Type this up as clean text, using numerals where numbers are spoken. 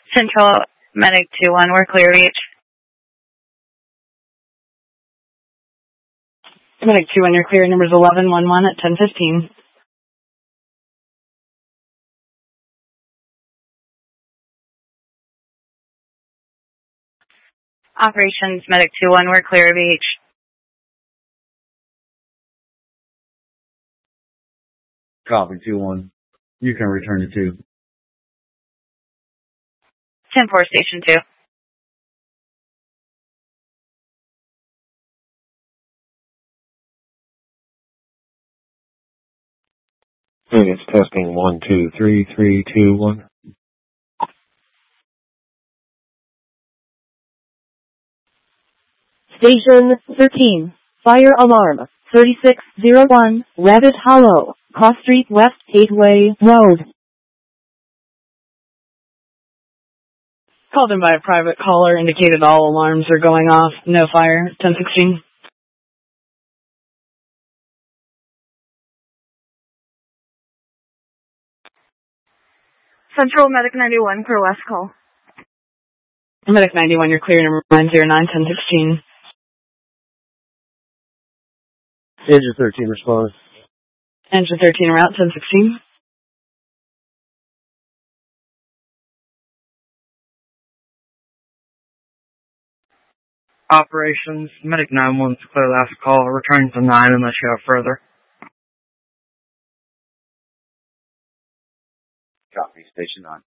Central Medic 2-1, we're Clear Beach. Medic 2-1, you're clear. Numbers 1111 at 10:15. Operations Medic 2-1, we're Clear Beach. Copy 2-1. You can return to 2. 10-4, Station 2. Units testing 1, 2, 3, 3, 2, 1. Station 13. Fire alarm. 3601 Rabbit Hollow, Cross Street West Gateway Road. Called in by a private caller, indicated all alarms are going off. No fire, 1016. Central Medic 91, Clear West call. Medic 91, you're clear. Number 909, 1016. Engine 13 response. Engine 13 route, 1016. Operations, Medic 9-1's clear last call. Return to 9 unless you have further. Copy, Station 9.